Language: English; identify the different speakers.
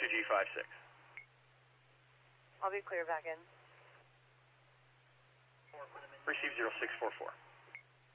Speaker 1: 2G56.
Speaker 2: I'll be clear back in.
Speaker 1: Receive 0644.